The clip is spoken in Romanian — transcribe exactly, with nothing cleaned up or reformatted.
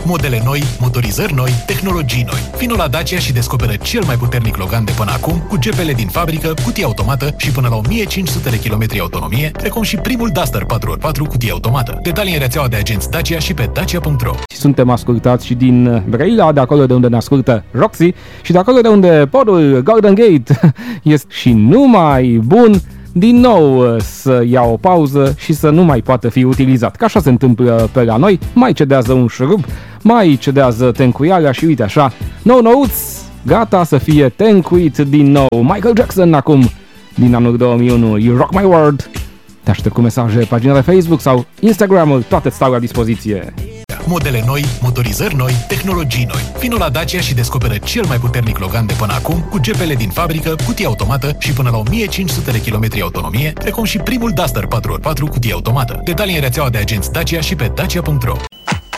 Modele noi, motorizări noi, tehnologii noi. Vino la Dacia și descoperă cel mai puternic Logan de până acum, cu G P L din fabrică, cutie automată și până la o mie cinci sute de kilometri autonomie, precum și primul Duster patru ori patru cutie automată. Detalii în rețeaua de agenți Dacia și pe dacia punct ro. Suntem ascultați și din Brăila, de acolo de unde ne ascultă Roxy și de acolo de unde podul Golden Gate este și numai bun din nou să ia o pauză și să nu mai poată fi utilizat. Că așa se întâmplă pe la noi, mai cedează un șurub, mai cedează tencuiala și uite așa, nou nouț, gata să fie tencuit din nou. Michael Jackson acum, din anul două mii unu, You Rock My World. Te aștept cu mesaje pe pagina de Facebook sau Instagram-ul, toate stau la dispoziție. Modele noi, motorizări noi, tehnologii noi. Vino la Dacia și descoperă cel mai puternic Logan de până acum, cu G P L din fabrică, cutie automată și până la o mie cinci sute de kilometri autonomie, precum și primul Duster patru ori patru cutie automată. Detalii în rețeaua de agenți Dacia și pe dacia punct ro.